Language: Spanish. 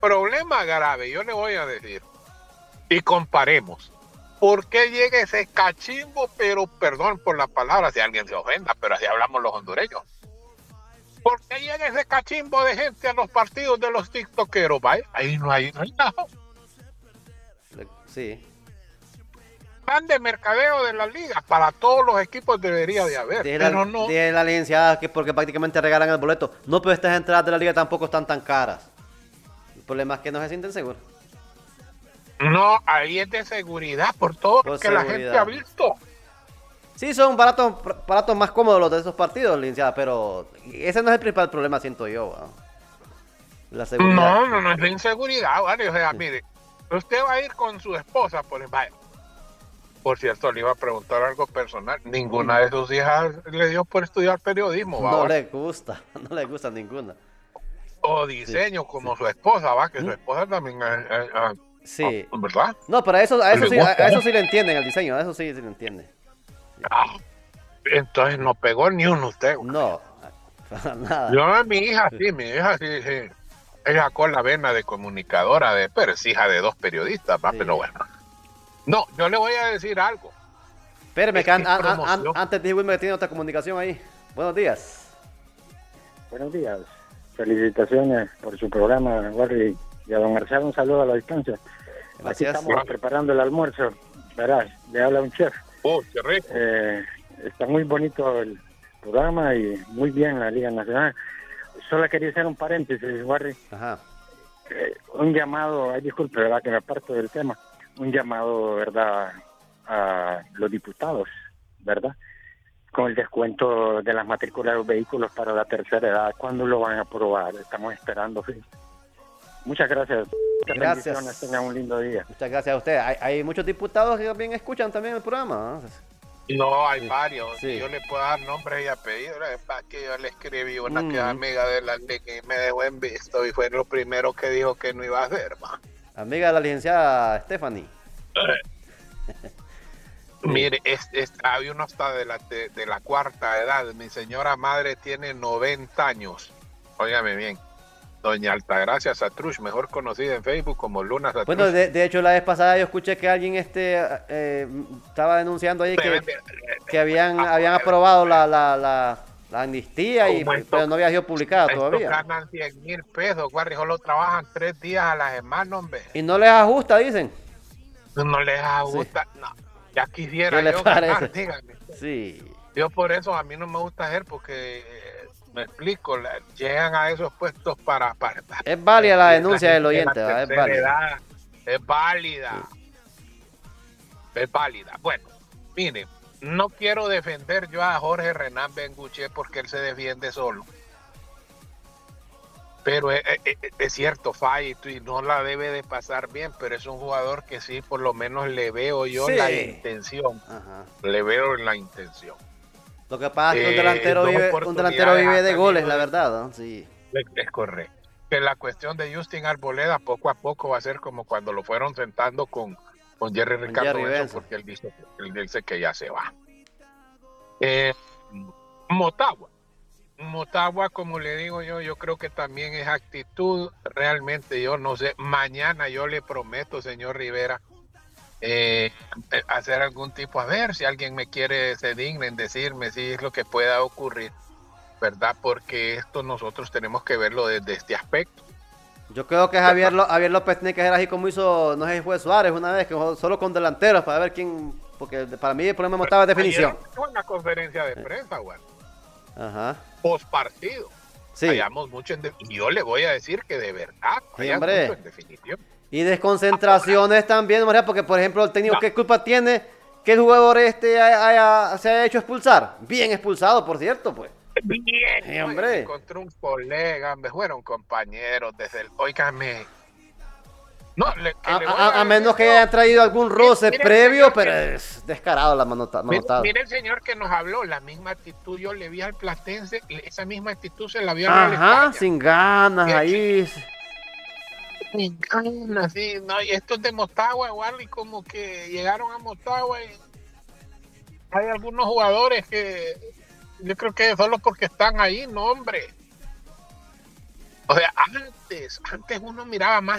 problema grave, yo le voy a decir, y comparemos. ¿Por qué llega ese cachimbo? Pero perdón por la palabra, si alguien se ofenda, pero así hablamos los hondureños. ¿Por qué llega ese cachimbo de gente a los partidos de los tiktokeros? Vaya, ahí no hay nada. Sí. Plan de mercadeo de la liga para todos los equipos debería de haber, pero no. De la licenciada que porque prácticamente regalan el boleto. No, pero estas entradas de la liga tampoco están tan caras. El problema es que no se sienten seguros. No, ahí es de seguridad por todo lo que la gente ha visto. Sí, son baratos más cómodos los de esos partidos, licenciada, pero ese no es el principal problema, siento yo. La seguridad. No es de inseguridad, ¿vale? O sea, mire, usted va a ir con su esposa, por ejemplo. Por cierto, le iba a preguntar algo personal. Ninguna de sus hijas le dio por estudiar periodismo, ¿va? No le gusta ninguna. O diseño, como su esposa, ¿va? Que su esposa también sí. ¿verdad? No, pero a eso sí le entienden, el diseño, a eso sí le entiende. Entonces no pegó ni uno usted. No, para nada. Yo, mi hija sí. Ella con la vena de comunicadora, pero es hija de 2 periodistas, ¿va? Sí. Pero bueno. No, yo le voy a decir algo. Espérame, que antes de irme tiene otra comunicación ahí. Buenos días. Buenos días. Felicitaciones por su programa, Warri. Y a don Marcelo un saludo a la distancia. Gracias. Aquí estamos preparando el almuerzo. Verás, le habla un chef. ¡Oh, qué rico! Está muy bonito el programa y muy bien la Liga Nacional. Solo quería hacer un paréntesis, Warri. Ajá. Un llamado, disculpe, ¿verdad? Que me aparto del tema. Un llamado, ¿verdad? A los diputados, ¿verdad? Con el descuento de las matrículas de los vehículos para la tercera edad. ¿Cuándo lo van a aprobar? Estamos esperando. ¿Sí? Muchas gracias. Gracias. Tengan un lindo día. Muchas gracias a usted. Hay muchos diputados que también escuchan también el programa, ¿no? No, hay varios. Sí. Yo le puedo dar nombres y apellidos. Para que yo le escribí una que es amiga de la liga y me dejó en visto y fue lo primero que dijo que no iba a hacer, ma. Amiga de la licenciada Stephanie. Mire, había uno hasta de la cuarta edad. Mi señora madre tiene 90 años. Óigame bien. Doña Altagracia Satrush, mejor conocida en Facebook como Luna Satrush. Bueno, de hecho, la vez pasada yo escuché que alguien estaba denunciando ahí que habían aprobado la amnistía, pero no había sido publicada todavía. Ganan 100,000 pesos, Guarri, solo trabajan 3 días a la semana, hombre. Y no les ajusta, dicen. No les ajusta, sí. No, ya quisiera ¿Qué le yo parece? ganar, díganme. Sí. Yo por eso a mí no me gusta hacer porque... me explico, llegan a esos puestos para es válida la denuncia del oyente, ¿verdad? Es válida. Es válida. Sí. Es válida. Bueno, miren, no quiero defender yo a Jorge Renan Benguche porque él se defiende solo. Pero es cierto, falla y no la debe de pasar bien, pero es un jugador que sí, por lo menos le veo yo la intención. Ajá. Le veo la intención. Lo que pasa es que un delantero vive de goles, la verdad, ¿no? Sí. Es correcto. Que la cuestión de Justin Arboleda poco a poco va a ser como cuando lo fueron sentando con Jerry Ricardo Benson, porque él dice que ya se va. Motagua, como le digo yo creo que también es actitud. Realmente yo no sé. Mañana yo le prometo, señor Rivera, hacer algún tipo, a ver si alguien me quiere, se digna en decirme si es lo que pueda ocurrir, ¿verdad? Porque esto nosotros tenemos que verlo desde este aspecto. Yo creo que Javier López tiene que hacer así como hizo, no sé si fue Suárez una vez, que solo con delanteros para ver quién, porque para mí el problema estaba de definición. Fue una conferencia de prensa, güey. Ajá. Post partido. Sí. Hallamos mucho y yo le voy a decir que de verdad hallamos mucho en definición. Y desconcentraciones también, María, porque por ejemplo el técnico, ¿qué culpa tiene que el jugador se haya hecho expulsar? Bien expulsado, por cierto, pues. Bien, sí, hombre. Encontré un colega, me fueron compañeros desde el... Óigame. No, a menos que hayan traído algún roce previo, pero es descarado la manotada. Mire el señor que nos habló, la misma actitud yo le vi al Platense, esa misma actitud se la vi al España. Sin ganas ahí. Sin ganas, sí, no, y estos de Motagua, igual, y como que llegaron a Motagua y hay algunos jugadores que yo creo que solo porque están ahí, no, hombre. O sea, antes uno miraba más